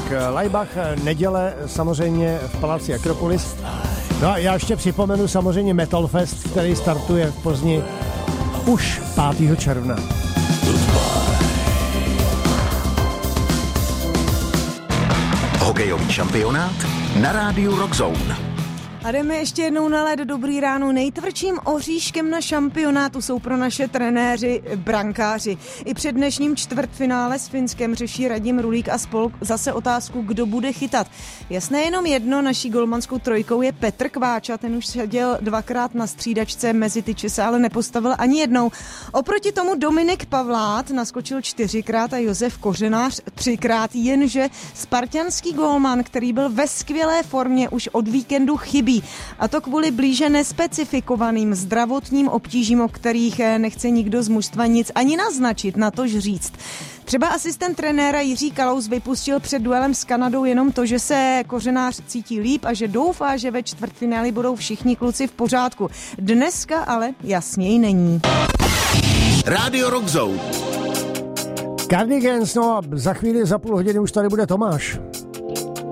Laibach, neděle samozřejmě v Paláci Akropolis. No a já ještě připomenu samozřejmě Metal Fest, který startuje v Plzni už 5. června. Hokejový šampionát na rádiu Rock Zone. A jdeme ještě jednou na led. Dobrý ráno. Nejtvrdším oříškem na šampionátu jsou pro naše trenéři brankáři. I před dnešním čtvrtfinále s Finskem řeší Radim Rulík a spol zase otázku, kdo bude chytat. Jasné jenom jedno, naší golmanskou trojkou je Petr Kváča, ten už seděl 2krát na střídačce, mezi tyče se ale nepostavil ani jednou. Oproti tomu Dominik Pavlát naskočil 4krát a Josef Kořenář 3krát, jenže spartanský golman, který byl ve skvělé formě už od víkendu, chybí. A to kvůli blíže nespecifikovaným zdravotním obtížím, o kterých nechce nikdo z mužstva nic ani naznačit, natož říct. Třeba asistent trenéra Jiří Kalous vypustil před duelem s Kanadou jenom to, že se Kořenář cítí líp a že doufá, že ve čtvrtfinále budou všichni kluci v pořádku. Dneska ale jasněji není. Radio Rock Zone. Cardigans, no a za chvíli, za půl hodiny už tady bude Tomáš.